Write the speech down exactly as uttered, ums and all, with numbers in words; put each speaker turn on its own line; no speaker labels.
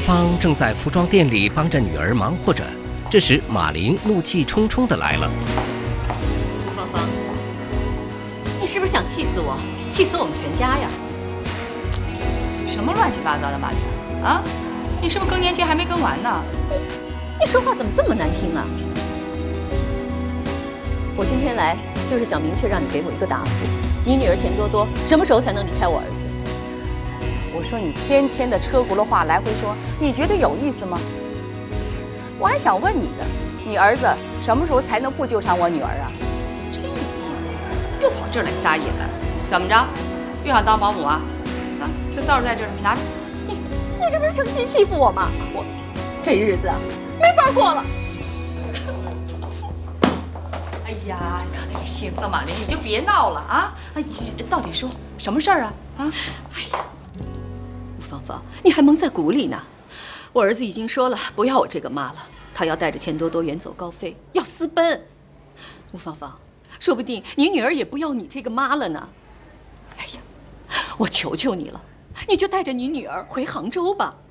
芳正在服装店里帮着女儿忙活着，这时马林怒气冲冲地来了。
吴芳芳，你是不是想气死我，气死我们全家呀？
什么乱七八糟的，马林啊？你是不是更年期还没更完呢？
你说话怎么这么难听啊？我今天来就是想明确让你给我一个答复，你女儿钱多多什么时候才能离开我儿子？
我说你天天的车轱辘话来回说，你觉得有意思吗？我还想问你的，你儿子什么时候才能不纠缠我女儿啊？真有意思，又跑这儿来撒野了，怎么着？又想当保姆啊？啊，这钥匙在这儿，拿着。
你你这不是成心欺负我吗？我这日子啊没法过了。
哎呀，行了，马林，你就别闹了啊！哎，到底说什么事儿啊？啊！
哎呀，吴芳芳，你还蒙在鼓里呢。我儿子已经说了，不要我这个妈了，他要带着钱多多远走高飞，要私奔。吴芳芳，说不定你女儿也不要你这个妈了呢。哎呀，我求求你了，你就带着你女儿回杭州吧。